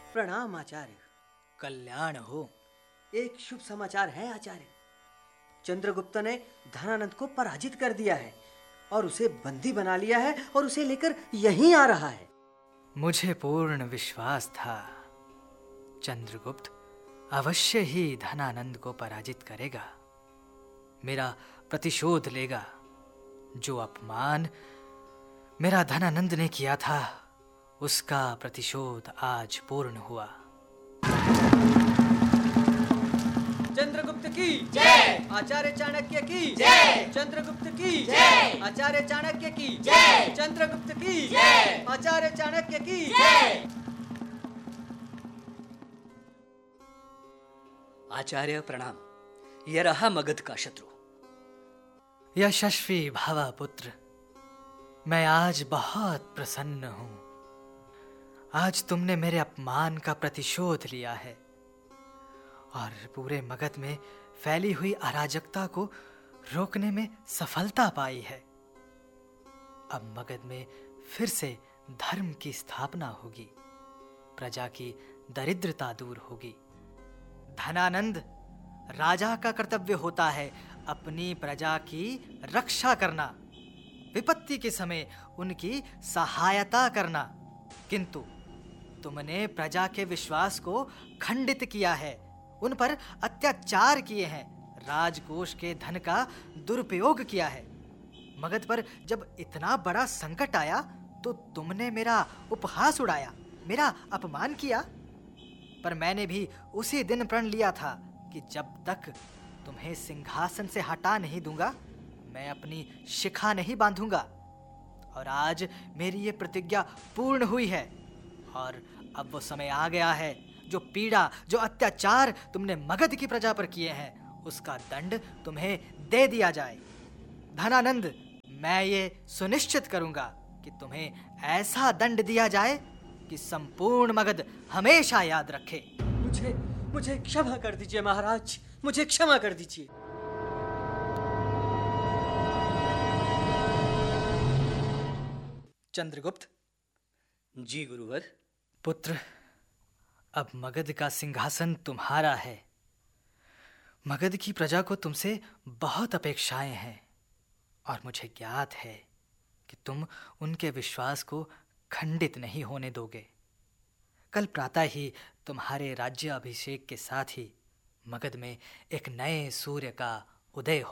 प्रणाम आचार्य। कल्याण हो। एक शुभ समाचार है आचार्य। चंद्रगुप्त ने धनानंद को पराजित कर दिया है और उसे बंदी बना लिया है और उसे लेकर यहीं आ रहा है। मुझे पूर्ण विश्वास था चंद्रगुप्त अवश्य ही धनानंद को पराजित करेगा, मेरा प्रतिशोध लेगा। जो अपमान मेरा धनानंद ने किया था उसका प्रतिशोध आज पूर्ण हुआ। चंद्रगुप्त की जय। आचार्य चाणक्य की जय। चंद्रगुप्त की जय। आचार्य चाणक्य की जय। चंद्रगुप्त की जय। आचार्य चाणक्य की जय। आचार्य प्रणाम। यह रहा मगध का शत्रु। यशस्वी भव पुत्र, मैं आज बहुत प्रसन्न हूं। आज तुमने मेरे अपमान का प्रतिशोध लिया है और पूरे मगध में फैली हुई अराजकता को रोकने में सफलता पाई है। अब मगध में फिर से धर्म की स्थापना होगी, प्रजा की दरिद्रता दूर होगी। धनानंद, राजा का कर्तव्य होता है अपनी प्रजा की रक्षा करना, विपत्ति के समय उनकी सहायता करना, किंतु तुमने प्रजा के विश्वास को खंडित किया है, उन पर अत्याचार किए हैं, राजकोष के धन का दुरुपयोग किया है। मगध पर जब इतना बड़ा संकट आया तो तुमने मेरा उपहास उड़ाया, मेरा अपमान किया। पर मैंने भी उसी दिन प्रण लिया था कि जब तक तुम्हें सिंहासन से हटा नहीं दूंगा मैं अपनी शिखा नहीं बांधूंगा। और आज मेरी ये प्रतिज्ञा पूर्ण हुई है और अब वो समय आ गया है जो पीड़ा, जो अत्याचार तुमने मगध की प्रजा पर किए हैं उसका दंड तुम्हें दे दिया जाए। धनानंद, मैं ये सुनिश्चित करूंगा कि तुम्हें ऐसा दंड दिया जाए कि संपूर्ण मगध हमेशा याद रखे। मुझे क्षमा कर दीजिए महाराज, मुझे क्षमा कर दीजिए। चंद्रगुप्त जी गुरुवर। पुत्र, अब मगध का सिंहासन तुम्हारा है। मगध की प्रजा को तुमसे बहुत अपेक्षाएं हैं और मुझे ज्ञात है कि तुम उनके विश्वास को खंडित नहीं होने दोगे। कल प्रातः ही तुम्हारे राज्य अभिषेक के साथ ही मगध में एक नए सूर्य का उदय